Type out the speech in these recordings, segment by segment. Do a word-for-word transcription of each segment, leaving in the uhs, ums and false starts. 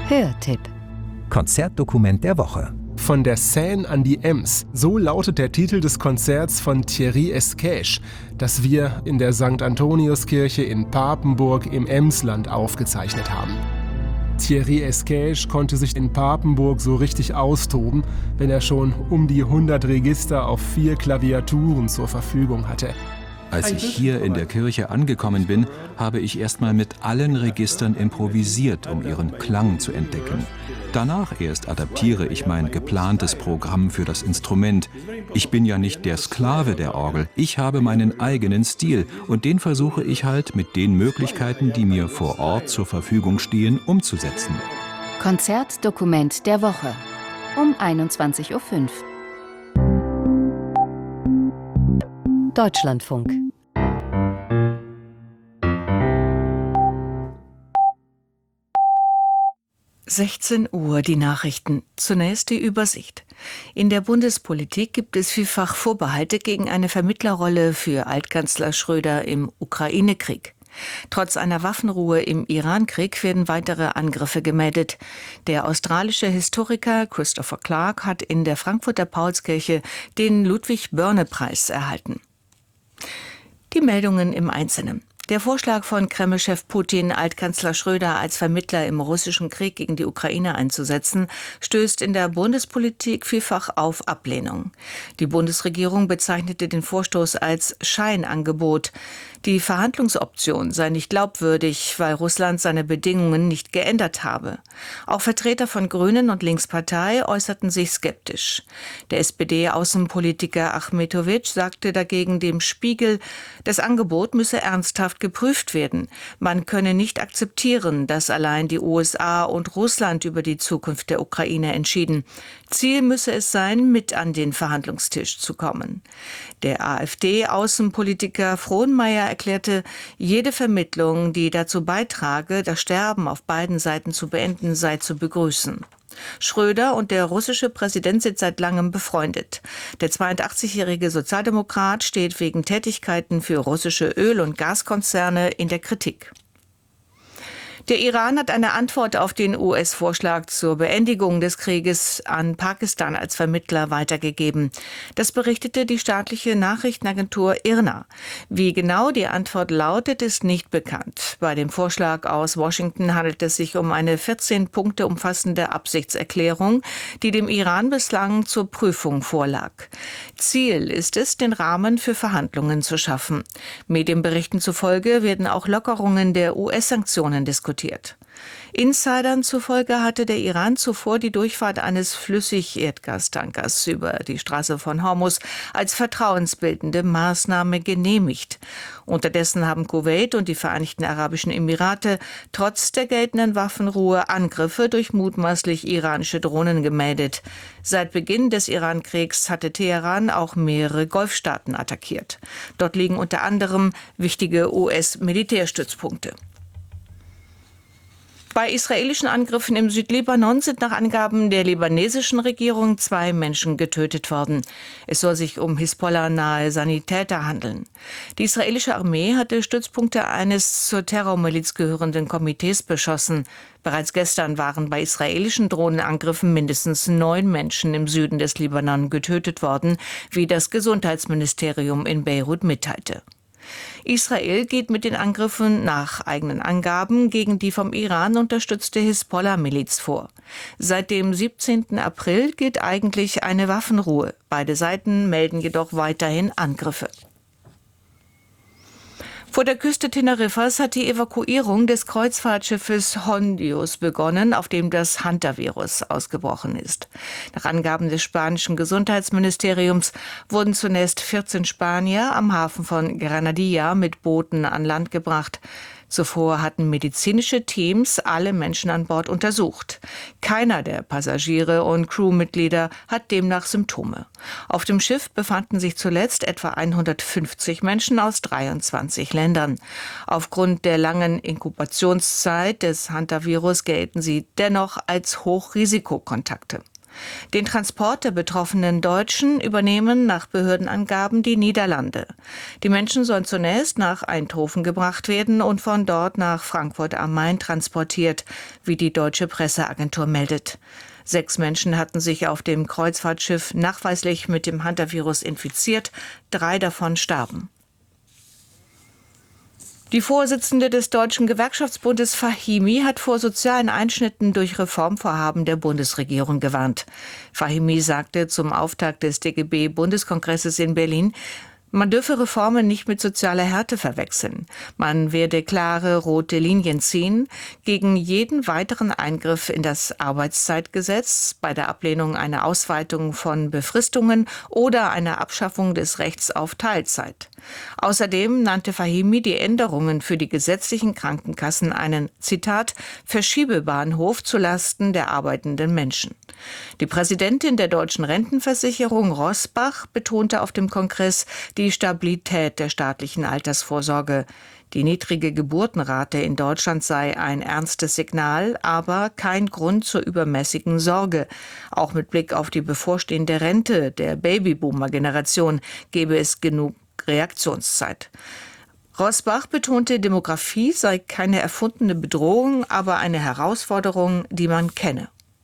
Hörtipp. Konzertdokument der Woche. Von der Seine an die Ems, so lautet der Titel des Konzerts von Thierry Esquèche, das wir in der Sankt Antoniuskirche in Papenburg im Emsland aufgezeichnet haben. Thierry Esquèche konnte sich in Papenburg so richtig austoben, wenn er schon um die hundert Register auf vier Klaviaturen zur Verfügung hatte. Als ich hier in der Kirche angekommen bin, habe ich erstmal mit allen Registern improvisiert, um ihren Klang zu entdecken. Danach erst adaptiere ich mein geplantes Programm für das Instrument. Ich bin ja nicht der Sklave der Orgel, ich habe meinen eigenen Stil und den versuche ich halt mit den Möglichkeiten, die mir vor Ort zur Verfügung stehen, umzusetzen. Konzertdokument der Woche um einundzwanzig Uhr fünf. Deutschlandfunk. sechzehn Uhr, die Nachrichten. Zunächst die Übersicht. In der Bundespolitik gibt es vielfach Vorbehalte gegen eine Vermittlerrolle für Altkanzler Schröder im Ukraine-Krieg. Trotz einer Waffenruhe im Iran-Krieg werden weitere Angriffe gemeldet. Der australische Historiker Christopher Clark hat in der Frankfurter Paulskirche den Ludwig-Börne-Preis erhalten. Die Meldungen im Einzelnen. Der Vorschlag von Kreml-Chef Putin, Altkanzler Schröder als Vermittler im russischen Krieg gegen die Ukraine einzusetzen, stößt in der Bundespolitik vielfach auf Ablehnung. Die Bundesregierung bezeichnete den Vorstoß als Scheinangebot. Die Verhandlungsoption sei nicht glaubwürdig, weil Russland seine Bedingungen nicht geändert habe. Auch Vertreter von Grünen und Linkspartei äußerten sich skeptisch. Der S P D-Außenpolitiker Achmetowitsch sagte dagegen dem Spiegel, das Angebot müsse ernsthaft geprüft werden. Man könne nicht akzeptieren, dass allein die U S A und Russland über die Zukunft der Ukraine entschieden. Ziel müsse es sein, mit an den Verhandlungstisch zu kommen. Der AfD-Außenpolitiker Frohnmeier erklärte, jede Vermittlung, die dazu beitrage, das Sterben auf beiden Seiten zu beenden, sei zu begrüßen. Schröder und der russische Präsident sind seit langem befreundet. Der zweiundachtzigjährige Sozialdemokrat steht wegen Tätigkeiten für russische Öl- und Gaskonzerne in der Kritik. Der Iran hat eine Antwort auf den U S-Vorschlag zur Beendigung des Krieges an Pakistan als Vermittler weitergegeben. Das berichtete die staatliche Nachrichtenagentur I R N A. Wie genau die Antwort lautet, ist nicht bekannt. Bei dem Vorschlag aus Washington handelt es sich um eine vierzehn Punkte umfassende Absichtserklärung, die dem Iran bislang zur Prüfung vorlag. Ziel ist es, den Rahmen für Verhandlungen zu schaffen. Medienberichten zufolge werden auch Lockerungen der U S-Sanktionen diskutiert. Insidern zufolge hatte der Iran zuvor die Durchfahrt eines Flüssigerdgastankers über die Straße von Hormuz als vertrauensbildende Maßnahme genehmigt. Unterdessen haben Kuwait und die Vereinigten Arabischen Emirate trotz der geltenden Waffenruhe Angriffe durch mutmaßlich iranische Drohnen gemeldet. Seit Beginn des Iran-Kriegs hatte Teheran auch mehrere Golfstaaten attackiert. Dort liegen unter anderem wichtige U S-Militärstützpunkte. Bei israelischen Angriffen im Südlibanon sind nach Angaben der libanesischen Regierung zwei Menschen getötet worden. Es soll sich um Hisbollah-nahe Sanitäter handeln. Die israelische Armee hatte Stützpunkte eines zur Terrormiliz gehörenden Komitees beschossen. Bereits gestern waren bei israelischen Drohnenangriffen mindestens neun Menschen im Süden des Libanon getötet worden, wie das Gesundheitsministerium in Beirut mitteilte. Israel geht mit den Angriffen nach eigenen Angaben gegen die vom Iran unterstützte Hisbollah-Miliz vor. Seit dem siebzehnten April gilt eigentlich eine Waffenruhe. Beide Seiten melden jedoch weiterhin Angriffe. Vor der Küste Teneriffas hat die Evakuierung des Kreuzfahrtschiffes Hondius begonnen, auf dem das Hunter-Virus ausgebrochen ist. Nach Angaben des spanischen Gesundheitsministeriums wurden zunächst vierzehn Spanier am Hafen von Granadilla mit Booten an Land gebracht. Zuvor hatten medizinische Teams alle Menschen an Bord untersucht. Keiner der Passagiere und Crewmitglieder hat demnach Symptome. Auf dem Schiff befanden sich zuletzt etwa hundertfünfzig Menschen aus dreiundzwanzig Ländern. Aufgrund der langen Inkubationszeit des Hunter-Virus gelten sie dennoch als Hochrisikokontakte. Den Transport der betroffenen Deutschen übernehmen nach Behördenangaben die Niederlande. Die Menschen sollen zunächst nach Eindhoven gebracht werden und von dort nach Frankfurt am Main transportiert, wie die deutsche Presseagentur meldet. Sechs Menschen hatten sich auf dem Kreuzfahrtschiff nachweislich mit dem Hantavirus infiziert, drei davon starben. Die Vorsitzende des Deutschen Gewerkschaftsbundes Fahimi hat vor sozialen Einschnitten durch Reformvorhaben der Bundesregierung gewarnt. Fahimi sagte zum Auftakt des D G B-Bundeskongresses in Berlin, man dürfe Reformen nicht mit sozialer Härte verwechseln. Man werde klare rote Linien ziehen gegen jeden weiteren Eingriff in das Arbeitszeitgesetz, bei der Ablehnung einer Ausweitung von Befristungen oder einer Abschaffung des Rechts auf Teilzeit. Außerdem nannte Fahimi die Änderungen für die gesetzlichen Krankenkassen einen, Zitat, Verschiebebahnhof zulasten der arbeitenden Menschen. Die Präsidentin der Deutschen Rentenversicherung, Rosbach, betonte auf dem Kongress die Stabilität der staatlichen Altersvorsorge. Die niedrige Geburtenrate in Deutschland sei ein ernstes Signal, aber kein Grund zur übermäßigen Sorge. Auch mit Blick auf die bevorstehende Rente der Babyboomer-Generation gebe es genug Reaktionszeit. Rosbach betonte, Demografie sei keine erfundene Bedrohung, aber eine Herausforderung, die man kenne.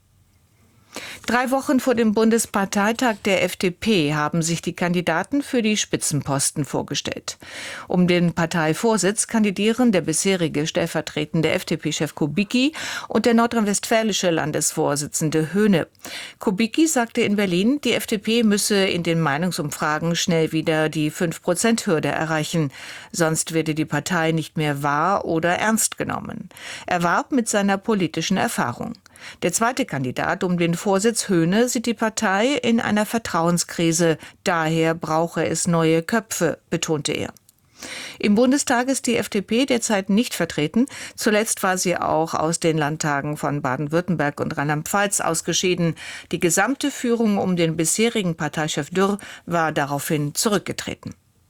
Drei Wochen vor dem Bundesparteitag der F D P haben sich die Kandidaten für die Spitzenposten vorgestellt. Um den Parteivorsitz kandidieren der bisherige stellvertretende F D P-Chef Kubicki und der nordrhein-westfälische Landesvorsitzende Höhne. Kubicki sagte in Berlin, die F D P müsse in den Meinungsumfragen schnell wieder die fünf Prozent Hürde erreichen. Sonst werde die Partei nicht mehr wahr oder ernst genommen. Er warb mit seiner politischen Erfahrung. Der zweite Kandidat um den Vorsitz, Höhne, sieht die Partei in einer Vertrauenskrise. Daher brauche es neue Köpfe, betonte er. Im Bundestag ist die F D P derzeit nicht vertreten. Zuletzt war sie auch aus den Landtagen von Baden-Württemberg und Rheinland-Pfalz ausgeschieden. Die gesamte Führung um den bisherigen Parteichef Dürr war daraufhin zurückgetreten.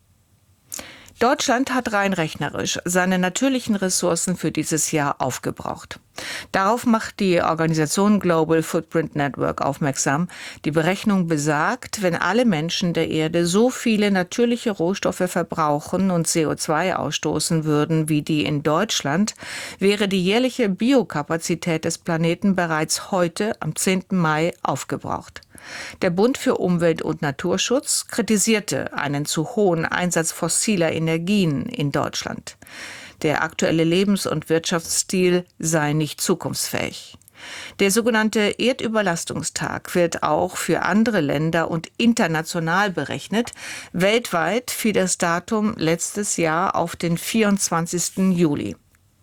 Deutschland hat rein rechnerisch seine natürlichen Ressourcen für dieses Jahr aufgebraucht. Darauf macht die Organisation Global Footprint Network aufmerksam. Die Berechnung besagt, wenn alle Menschen der Erde so viele natürliche Rohstoffe verbrauchen und C O zwei ausstoßen würden wie die in Deutschland, wäre die jährliche Biokapazität des Planeten bereits heute am zehnten Mai aufgebraucht. Der Bund für Umwelt und Naturschutz kritisierte einen zu hohen Einsatz fossiler Energien in Deutschland. Der aktuelle Lebens- und Wirtschaftsstil sei nicht zukunftsfähig. Der sogenannte Erdüberlastungstag wird auch für andere Länder und international berechnet. Weltweit fiel das Datum letztes Jahr auf den vierundzwanzigsten Juli.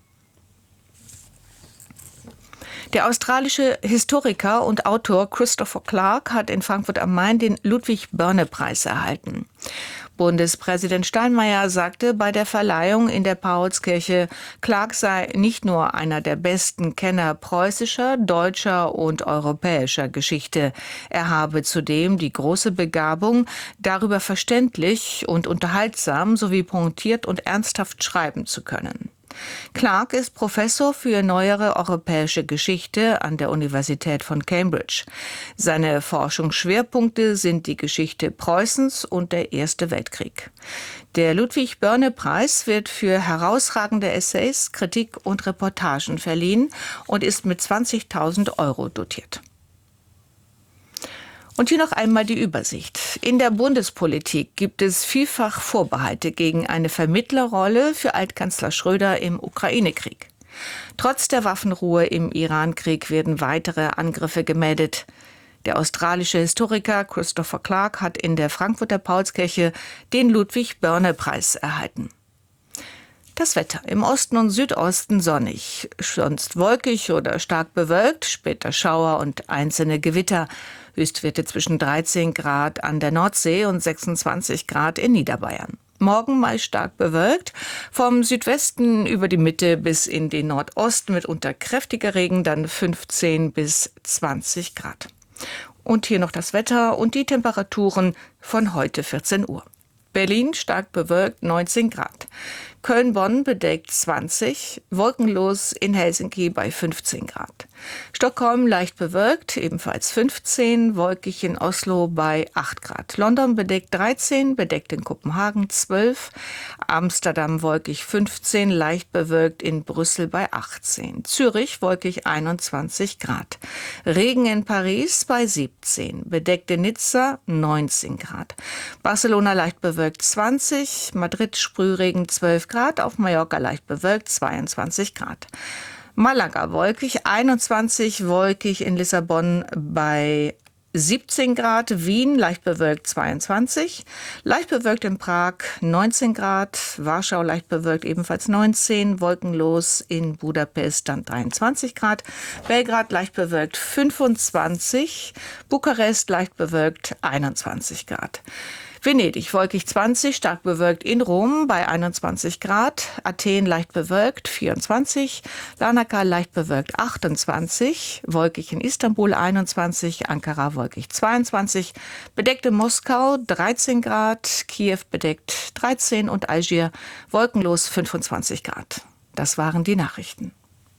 Der australische Historiker und Autor Christopher Clark hat in Frankfurt am Main den Ludwig-Börne-Preis erhalten. Bundespräsident Steinmeier sagte bei der Verleihung in der Paulskirche, Clark sei nicht nur einer der besten Kenner preußischer, deutscher und europäischer Geschichte. Er habe zudem die große Begabung, darüber verständlich und unterhaltsam sowie pointiert und ernsthaft schreiben zu können. Clark ist Professor für neuere europäische Geschichte an der Universität von Cambridge. Seine Forschungsschwerpunkte sind die Geschichte Preußens und der Erste Weltkrieg. Der Ludwig-Börne-Preis wird für herausragende Essays, Kritik und Reportagen verliehen und ist mit zwanzigtausend Euro dotiert. Und hier noch einmal die Übersicht. In der Bundespolitik gibt es vielfach Vorbehalte gegen eine Vermittlerrolle für Altkanzler Schröder im Ukraine-Krieg. Trotz der Waffenruhe im Iran-Krieg werden weitere Angriffe gemeldet. Der australische Historiker Christopher Clark hat in der Frankfurter Paulskirche den Ludwig-Börne-Preis erhalten. Das Wetter. Im Osten und Südosten sonnig, sonst wolkig oder stark bewölkt, später Schauer und einzelne Gewitter. Höchstwerte zwischen dreizehn Grad an der Nordsee und sechsundzwanzig Grad in Niederbayern. Morgen meist stark bewölkt, vom Südwesten über die Mitte bis in den Nordosten mitunter kräftiger Regen, dann fünfzehn bis zwanzig Grad. Und hier noch das Wetter und die Temperaturen von heute vierzehn Uhr. Berlin stark bewölkt, neunzehn Grad. Köln-Bonn bedeckt zwanzig, wolkenlos in Helsinki bei fünfzehn Grad. Stockholm leicht bewölkt, ebenfalls fünfzehn, wolkig in Oslo bei acht Grad. London bedeckt dreizehn, bedeckt in Kopenhagen zwölf, Amsterdam wolkig fünfzehn, leicht bewölkt in Brüssel bei achtzehn. Zürich wolkig einundzwanzig Grad. Regen in Paris bei siebzehn, bedeckt in Nizza neunzehn Grad. Barcelona leicht bewölkt zwanzig, Madrid Sprühregen zwölf Grad, auf Mallorca leicht bewölkt zweiundzwanzig Grad. Malaga wolkig einundzwanzig, wolkig in Lissabon bei siebzehn Grad, Wien leicht bewölkt zweiundzwanzig, leicht bewölkt in Prag neunzehn Grad, Warschau leicht bewölkt ebenfalls neunzehn, wolkenlos in Budapest dann dreiundzwanzig Grad, Belgrad leicht bewölkt fünfundzwanzig, Bukarest leicht bewölkt einundzwanzig Grad. Venedig wolkig zwanzig, stark bewölkt in Rom bei einundzwanzig Grad, Athen leicht bewölkt vierundzwanzig, Larnaca leicht bewölkt achtundzwanzig, wolkig in Istanbul einundzwanzig, Ankara wolkig zweiundzwanzig, bedeckt in Moskau dreizehn Grad, Kiew bedeckt dreizehn und Algier wolkenlos fünfundzwanzig Grad. Das waren die Nachrichten.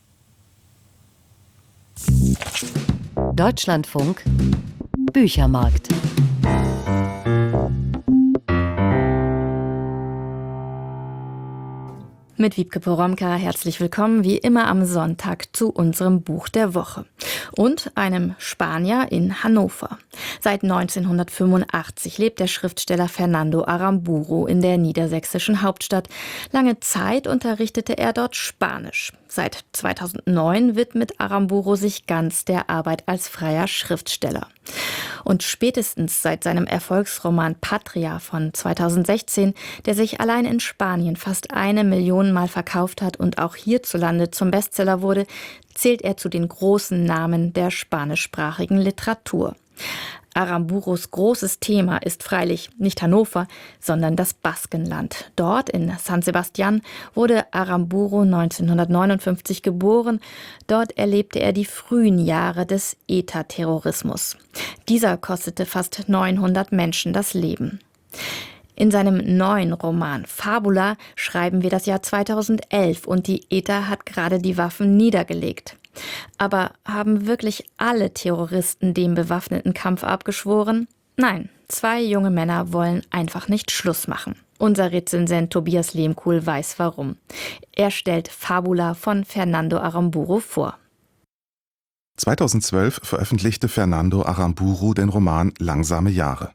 Deutschlandfunk Büchermarkt. Mit Wiebke Poromka herzlich willkommen, wie immer am Sonntag, zu unserem Buch der Woche. Und einem Spanier in Hannover. Seit neunzehnhundertfünfundachtzig lebt der Schriftsteller Fernando Aramburu in der niedersächsischen Hauptstadt. Lange Zeit unterrichtete er dort Spanisch. Seit zweitausendneun widmet Aramburu sich ganz der Arbeit als freier Schriftsteller. Und spätestens seit seinem Erfolgsroman Patria von zweitausendsechzehn, der sich allein in Spanien fast eine Million Mal verkauft hat und auch hierzulande zum Bestseller wurde, zählt er zu den großen Namen der spanischsprachigen Literatur. Aramburus großes Thema ist freilich nicht Hannover, sondern das Baskenland. Dort in San Sebastián wurde Aramburu neunzehnhundertneunundfünfzig geboren. Dort erlebte er die frühen Jahre des E T A-Terrorismus. Dieser kostete fast neunhundert Menschen das Leben. In seinem neuen Roman Fabula schreiben wir das Jahr zweitausendelf und die E T A hat gerade die Waffen niedergelegt. Aber haben wirklich alle Terroristen dem bewaffneten Kampf abgeschworen? Nein, zwei junge Männer wollen einfach nicht Schluss machen. Unser Rezensent Tobias Lehmkuhl weiß warum. Er stellt Fabula von Fernando Aramburu vor. zweitausendzwölf veröffentlichte Fernando Aramburu den Roman Langsame Jahre.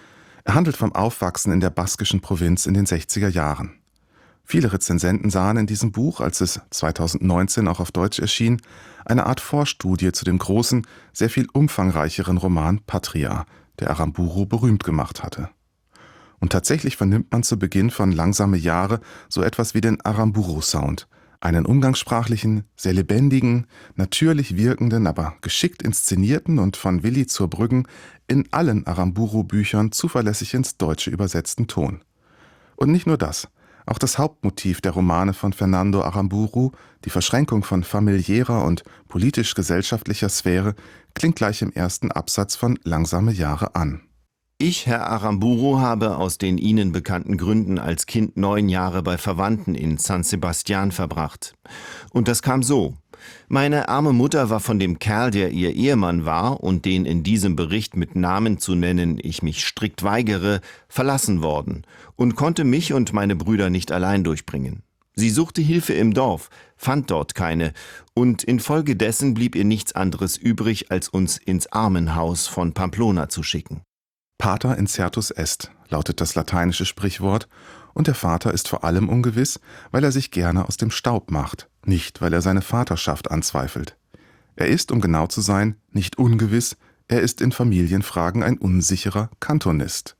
Er handelt vom Aufwachsen in der baskischen Provinz in den sechziger Jahren. Viele Rezensenten sahen in diesem Buch, als es zweitausendneunzehn auch auf Deutsch erschien, eine Art Vorstudie zu dem großen, sehr viel umfangreicheren Roman Patria, der Aramburu berühmt gemacht hatte. Und tatsächlich vernimmt man zu Beginn von Langsame Jahre so etwas wie den Aramburu-Sound, einen umgangssprachlichen, sehr lebendigen, natürlich wirkenden, aber geschickt inszenierten und von Willi zur Brüggen in allen Aramburu-Büchern zuverlässig ins Deutsche übersetzten Ton. Und nicht nur das. Auch das Hauptmotiv der Romane von Fernando Aramburu, die Verschränkung von familiärer und politisch-gesellschaftlicher Sphäre, klingt gleich im ersten Absatz von Langsame Jahre an. Ich, Herr Aramburu, habe aus den Ihnen bekannten Gründen als Kind neun Jahre bei Verwandten in San Sebastián verbracht. Und das kam so. Meine arme Mutter war von dem Kerl, der ihr Ehemann war und den in diesem Bericht mit Namen zu nennen ich mich strikt weigere, verlassen worden und konnte mich und meine Brüder nicht allein durchbringen. Sie suchte Hilfe im Dorf, fand dort keine und infolgedessen blieb ihr nichts anderes übrig, als uns ins Armenhaus von Pamplona zu schicken. Pater incertus est lautet das lateinische Sprichwort, und der Vater ist vor allem ungewiss, weil er sich gerne aus dem Staub macht, nicht weil er seine Vaterschaft anzweifelt. Er ist, um genau zu sein, nicht ungewiss, er ist in Familienfragen ein unsicherer Kantonist.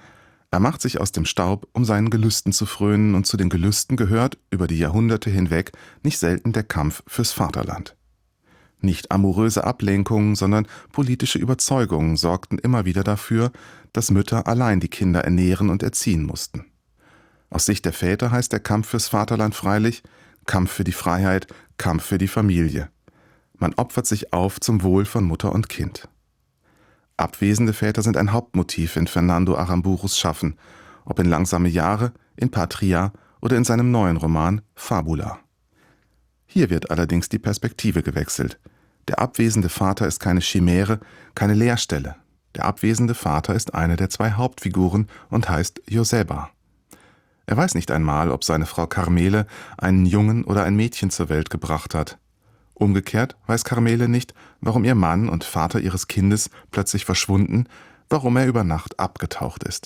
Er macht sich aus dem Staub, um seinen Gelüsten zu frönen, und zu den Gelüsten gehört, über die Jahrhunderte hinweg, nicht selten der Kampf fürs Vaterland. Nicht amoröse Ablenkungen, sondern politische Überzeugungen sorgten immer wieder dafür, dass Mütter allein die Kinder ernähren und erziehen mussten. Aus Sicht der Väter heißt der Kampf fürs Vaterland freilich Kampf für die Freiheit, Kampf für die Familie. Man opfert sich auf zum Wohl von Mutter und Kind. Abwesende Väter sind ein Hauptmotiv in Fernando Aramburus Schaffen, ob in Langsame Jahre, in Patria oder in seinem neuen Roman Fabula. Hier wird allerdings die Perspektive gewechselt. Der abwesende Vater ist keine Chimäre, keine Leerstelle. Der abwesende Vater ist eine der zwei Hauptfiguren und heißt Joseba. Er weiß nicht einmal, ob seine Frau Karmele einen Jungen oder ein Mädchen zur Welt gebracht hat. Umgekehrt weiß Karmele nicht, warum ihr Mann und Vater ihres Kindes plötzlich verschwunden, warum er über Nacht abgetaucht ist.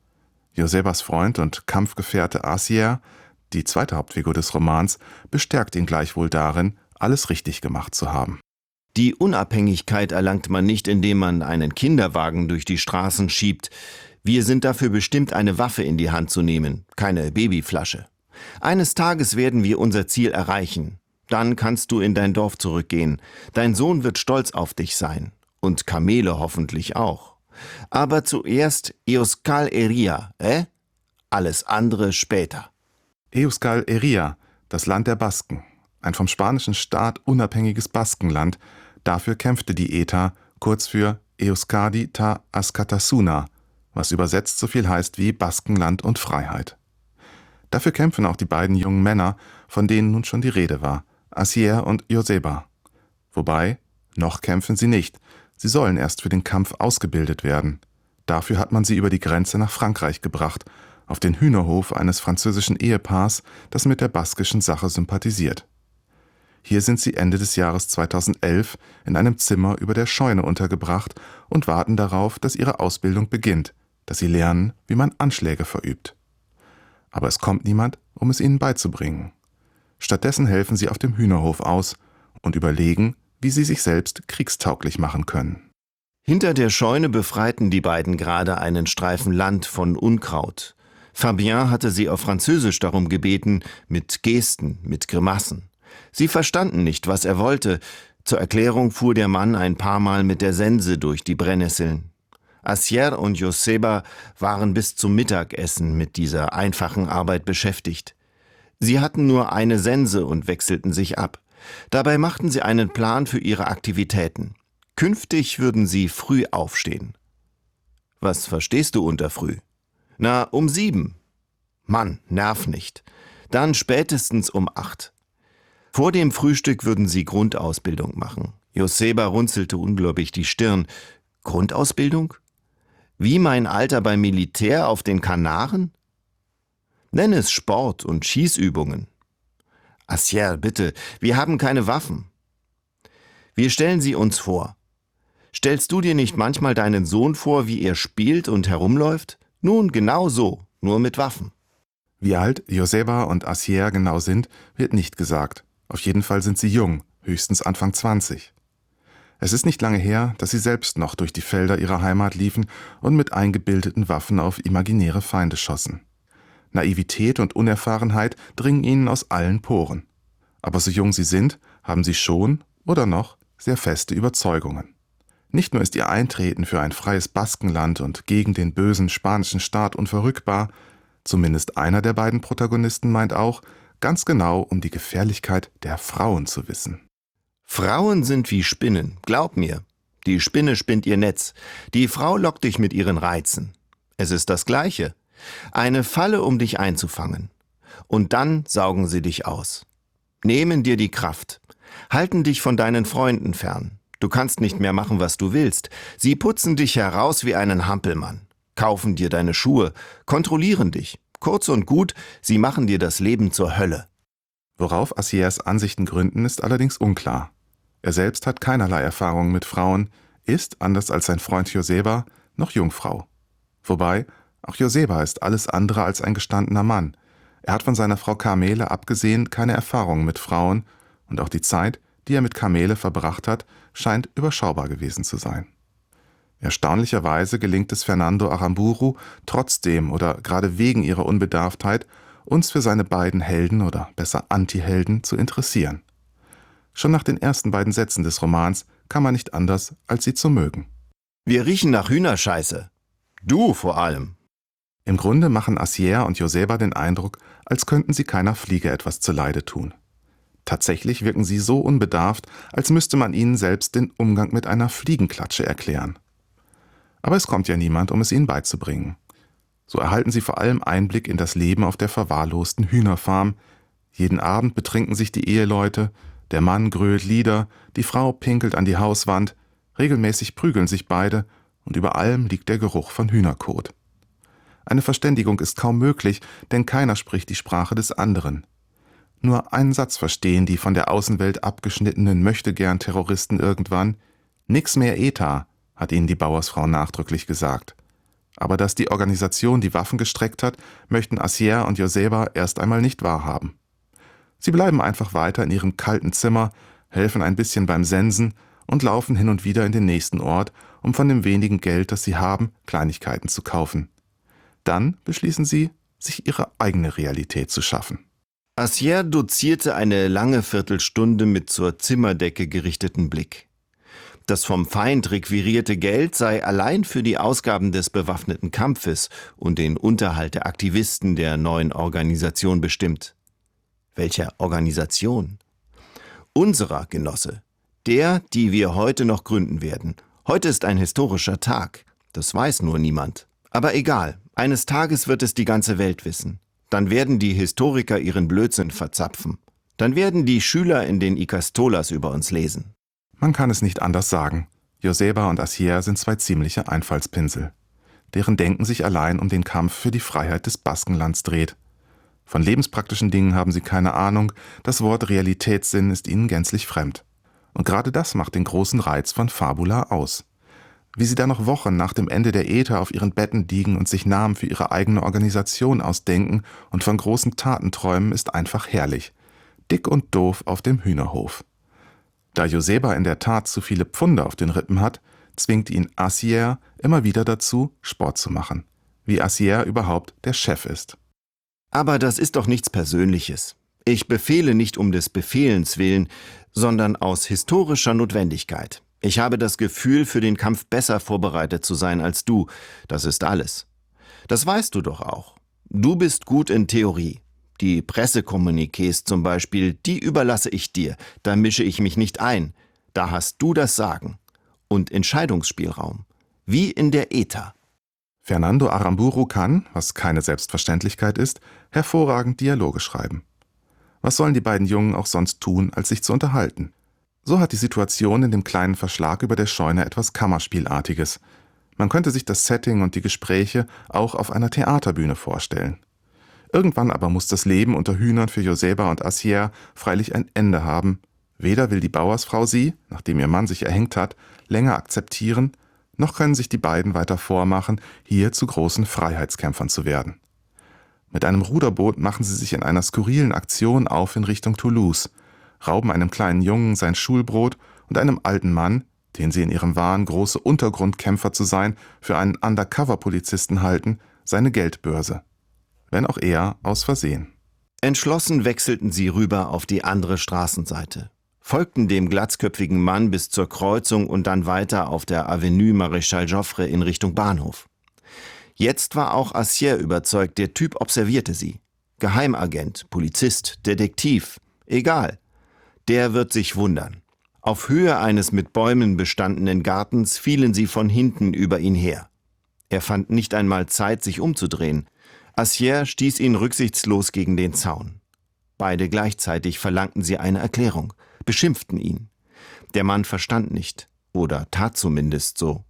Josebas Freund und Kampfgefährte Asier, die zweite Hauptfigur des Romans, bestärkt ihn gleichwohl darin, alles richtig gemacht zu haben. Die Unabhängigkeit erlangt man nicht, indem man einen Kinderwagen durch die Straßen schiebt. Wir sind dafür bestimmt, eine Waffe in die Hand zu nehmen, keine Babyflasche. Eines Tages werden wir unser Ziel erreichen. Dann kannst du in dein Dorf zurückgehen. Dein Sohn wird stolz auf dich sein. Und Kamele hoffentlich auch. Aber zuerst Euskal Herria, äh? Alles andere später. Euskal Herria, das Land der Basken. Ein vom spanischen Staat unabhängiges Baskenland. Dafür kämpfte die E T A, kurz für Euskadi ta Askatasuna, was übersetzt so viel heißt wie Baskenland und Freiheit. Dafür kämpfen auch die beiden jungen Männer, von denen nun schon die Rede war, Asier und Joseba. Wobei, noch kämpfen sie nicht, sie sollen erst für den Kampf ausgebildet werden. Dafür hat man sie über die Grenze nach Frankreich gebracht, auf den Hühnerhof eines französischen Ehepaars, das mit der baskischen Sache sympathisiert. Hier sind sie Ende des Jahres zweitausendelf in einem Zimmer über der Scheune untergebracht und warten darauf, dass ihre Ausbildung beginnt, dass sie lernen, wie man Anschläge verübt. Aber es kommt niemand, um es ihnen beizubringen. Stattdessen helfen sie auf dem Hühnerhof aus und überlegen, wie sie sich selbst kriegstauglich machen können. Hinter der Scheune befreiten die beiden gerade einen Streifen Land von Unkraut. Fabien hatte sie auf Französisch darum gebeten, mit Gesten, mit Grimassen. Sie verstanden nicht, was er wollte. Zur Erklärung fuhr der Mann ein paar Mal mit der Sense durch die Brennnesseln. Asier und Joseba waren bis zum Mittagessen mit dieser einfachen Arbeit beschäftigt. Sie hatten nur eine Sense und wechselten sich ab. Dabei machten sie einen Plan für ihre Aktivitäten. Künftig würden sie früh aufstehen. Was verstehst du unter früh? Na, um sieben. Mann, nerv nicht. Dann spätestens um acht. Vor dem Frühstück würden sie Grundausbildung machen. Joseba runzelte ungläubig die Stirn. Grundausbildung? Wie mein Alter beim Militär auf den Kanaren? Nenn es Sport und Schießübungen. Asier, bitte, wir haben keine Waffen. Wir stellen sie uns vor. Stellst du dir nicht manchmal deinen Sohn vor, wie er spielt und herumläuft? Nun, genau so, nur mit Waffen. Wie alt Joseba und Asier genau sind, wird nicht gesagt. Auf jeden Fall sind sie jung, höchstens Anfang zwanzig. Es ist nicht lange her, dass sie selbst noch durch die Felder ihrer Heimat liefen und mit eingebildeten Waffen auf imaginäre Feinde schossen. Naivität und Unerfahrenheit dringen ihnen aus allen Poren. Aber so jung sie sind, haben sie schon, oder noch, sehr feste Überzeugungen. Nicht nur ist ihr Eintreten für ein freies Baskenland und gegen den bösen spanischen Staat unverrückbar, zumindest einer der beiden Protagonisten meint auch, ganz genau um die Gefährlichkeit der Frauen zu wissen. Frauen sind wie Spinnen, glaub mir. Die Spinne spinnt ihr Netz, die Frau lockt dich mit ihren Reizen. Es ist das Gleiche. Eine Falle, um dich einzufangen. Und dann saugen sie dich aus. Nehmen dir die Kraft, halten dich von deinen Freunden fern. Du kannst nicht mehr machen, was du willst. Sie putzen dich heraus wie einen Hampelmann, kaufen dir deine Schuhe, kontrollieren dich. Kurz und gut, sie machen dir das Leben zur Hölle. Worauf Asiers Ansichten gründen, ist allerdings unklar. Er selbst hat keinerlei Erfahrung mit Frauen, ist, anders als sein Freund Joseba, noch Jungfrau. Wobei, auch Joseba ist alles andere als ein gestandener Mann. Er hat von seiner Frau Karmele abgesehen keine Erfahrung mit Frauen und auch die Zeit, die er mit Karmele verbracht hat, scheint überschaubar gewesen zu sein. Erstaunlicherweise gelingt es Fernando Aramburu trotzdem oder gerade wegen ihrer Unbedarftheit, uns für seine beiden Helden oder besser Antihelden zu interessieren. Schon nach den ersten beiden Sätzen des Romans kann man nicht anders, als sie zu mögen. Wir riechen nach Hühnerscheiße. Du vor allem. Im Grunde machen Asier und Joseba den Eindruck, als könnten sie keiner Fliege etwas zuleide tun. Tatsächlich wirken sie so unbedarft, als müsste man ihnen selbst den Umgang mit einer Fliegenklatsche erklären. Aber es kommt ja niemand, um es ihnen beizubringen. So erhalten sie vor allem Einblick in das Leben auf der verwahrlosten Hühnerfarm. Jeden Abend betrinken sich die Eheleute, Der Mann grölt Lieder, die Frau pinkelt an die Hauswand, regelmäßig prügeln sich beide und über allem liegt der Geruch von Hühnerkot. Eine Verständigung ist kaum möglich, denn keiner spricht die Sprache des anderen. Nur einen Satz verstehen die von der Außenwelt abgeschnittenen Möchtegern-Terroristen irgendwann: Nix mehr E T A, hat ihnen die Bauersfrau nachdrücklich gesagt. Aber dass die Organisation die Waffen gestreckt hat, möchten Assier und Joseba erst einmal nicht wahrhaben. Sie bleiben einfach weiter in ihrem kalten Zimmer, helfen ein bisschen beim Sensen und laufen hin und wieder in den nächsten Ort, um von dem wenigen Geld, das sie haben, Kleinigkeiten zu kaufen. Dann beschließen sie, sich ihre eigene Realität zu schaffen. Assier dozierte eine lange Viertelstunde mit zur Zimmerdecke gerichteten Blick. Das vom Feind requirierte Geld sei allein für die Ausgaben des bewaffneten Kampfes und den Unterhalt der Aktivisten der neuen Organisation bestimmt. Welcher Organisation? Unserer, Genosse. Der, die wir heute noch gründen werden. Heute ist ein historischer Tag. Das weiß nur niemand. Aber egal, eines Tages wird es die ganze Welt wissen. Dann werden die Historiker ihren Blödsinn verzapfen. Dann werden die Schüler in den Ikastolas über uns lesen. Man kann es nicht anders sagen. Joseba und Assier sind zwei ziemliche Einfallspinsel. Deren Denken sich allein um den Kampf für die Freiheit des Baskenlands dreht. Von lebenspraktischen Dingen haben sie keine Ahnung, das Wort Realitätssinn ist ihnen gänzlich fremd. Und gerade das macht den großen Reiz von Fabula aus. Wie sie da noch Wochen nach dem Ende der Äther auf ihren Betten liegen und sich Namen für ihre eigene Organisation ausdenken und von großen Taten träumen, ist einfach herrlich. Dick und doof auf dem Hühnerhof. Da Joseba in der Tat zu viele Pfunde auf den Rippen hat, zwingt ihn Assier immer wieder dazu, Sport zu machen. Wie Assier überhaupt der Chef ist. Aber das ist doch nichts Persönliches. Ich befehle nicht um des Befehlens willen, sondern aus historischer Notwendigkeit. Ich habe das Gefühl, für den Kampf besser vorbereitet zu sein als du. Das ist alles. Das weißt du doch auch. Du bist gut in Theorie. Die Pressekommuniqués zum Beispiel, die überlasse ich dir. Da mische ich mich nicht ein. Da hast du das Sagen. Und Entscheidungsspielraum. Wie in der E T A. Fernando Aramburu kann, was keine Selbstverständlichkeit ist, hervorragend Dialoge schreiben. Was sollen die beiden Jungen auch sonst tun, als sich zu unterhalten? So hat die Situation in dem kleinen Verschlag über der Scheune etwas Kammerspielartiges. Man könnte sich das Setting und die Gespräche auch auf einer Theaterbühne vorstellen. Irgendwann aber muss das Leben unter Hühnern für Joseba und Assier freilich ein Ende haben. Weder will die Bauersfrau sie, nachdem ihr Mann sich erhängt hat, länger akzeptieren, noch können sich die beiden weiter vormachen, hier zu großen Freiheitskämpfern zu werden. Mit einem Ruderboot machen sie sich in einer skurrilen Aktion auf in Richtung Toulouse, rauben einem kleinen Jungen sein Schulbrot und einem alten Mann, den sie in ihrem Wahn, große Untergrundkämpfer zu sein, für einen Undercover-Polizisten halten, seine Geldbörse. Wenn auch eher aus Versehen. Entschlossen wechselten sie rüber auf die andere Straßenseite, folgten dem glatzköpfigen Mann bis zur Kreuzung und dann weiter auf der Avenue Maréchal Joffre in Richtung Bahnhof. Jetzt war auch Assier überzeugt, der Typ observierte sie. Geheimagent, Polizist, Detektiv, egal. Der wird sich wundern. Auf Höhe eines mit Bäumen bestandenen Gartens fielen sie von hinten über ihn her. Er fand nicht einmal Zeit, sich umzudrehen. Assier stieß ihn rücksichtslos gegen den Zaun. Beide gleichzeitig verlangten sie eine Erklärung, beschimpften ihn. Der Mann verstand nicht, oder tat zumindest so.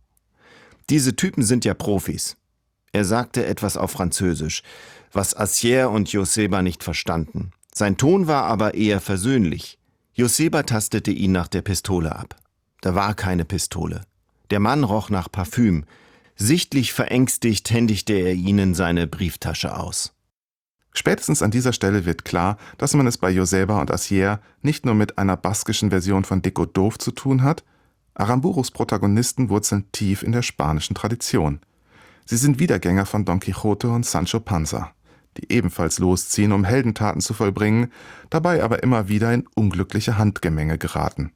Diese Typen sind ja Profis. Er sagte etwas auf Französisch, was Assier und Joseba nicht verstanden. Sein Ton war aber eher versöhnlich. Joseba tastete ihn nach der Pistole ab. Da war keine Pistole. Der Mann roch nach Parfüm. Sichtlich verängstigt händigte er ihnen seine Brieftasche aus. Spätestens an dieser Stelle wird klar, dass man es bei Joseba und Assier nicht nur mit einer baskischen Version von Dick und Doof zu tun hat. Aramburus Protagonisten wurzeln tief in der spanischen Tradition. Sie sind Wiedergänger von Don Quixote und Sancho Panza, die ebenfalls losziehen, um Heldentaten zu vollbringen, dabei aber immer wieder in unglückliche Handgemenge geraten.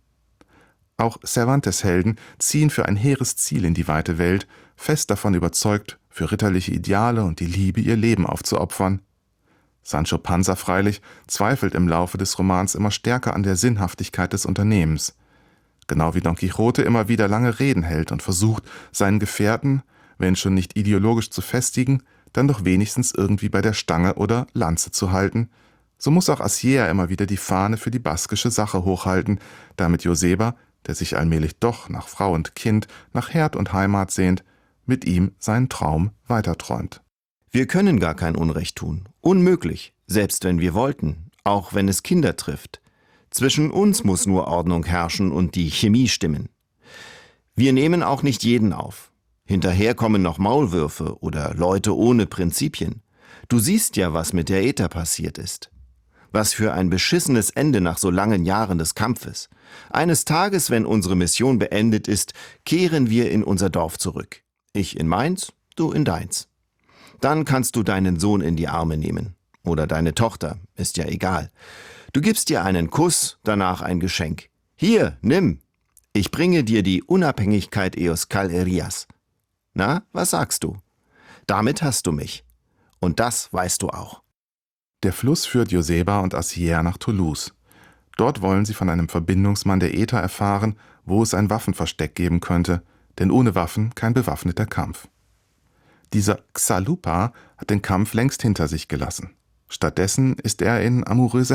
Auch Cervantes-Helden ziehen für ein hehres Ziel in die weite Welt, fest davon überzeugt, für ritterliche Ideale und die Liebe ihr Leben aufzuopfern. Sancho Panza freilich zweifelt im Laufe des Romans immer stärker an der Sinnhaftigkeit des Unternehmens. Genau wie Don Quixote immer wieder lange Reden hält und versucht, seinen Gefährten, wenn schon nicht ideologisch zu festigen, dann doch wenigstens irgendwie bei der Stange oder Lanze zu halten, So muss auch Assier immer wieder die Fahne für die baskische Sache hochhalten, damit Joseba, der sich allmählich doch nach Frau und Kind, nach Herd und Heimat sehnt, mit ihm seinen Traum weiterträumt. Wir können gar kein Unrecht tun. Unmöglich, selbst wenn wir wollten, auch wenn es Kinder trifft. Zwischen uns muss nur Ordnung herrschen und die Chemie stimmen. Wir nehmen auch nicht jeden auf. Hinterher kommen noch Maulwürfe oder Leute ohne Prinzipien. Du siehst ja, was mit der Eta passiert ist. Was für ein beschissenes Ende nach so langen Jahren des Kampfes. Eines Tages, wenn unsere Mission beendet ist, kehren wir in unser Dorf zurück. Ich in meins, du in deins. Dann kannst du deinen Sohn in die Arme nehmen. Oder deine Tochter, ist ja egal. Du gibst dir einen Kuss, danach ein Geschenk. Hier, nimm. Ich bringe dir die Unabhängigkeit Euskal Herrias. Na, was sagst du? Damit hast du mich. Und das weißt du auch. Der Fluss führt Joseba und Assier nach Toulouse. Dort wollen sie von einem Verbindungsmann der Eta erfahren, wo es ein Waffenversteck geben könnte, denn ohne Waffen kein bewaffneter Kampf. Dieser Xalupa hat den Kampf längst hinter sich gelassen. Stattdessen ist er in amouröse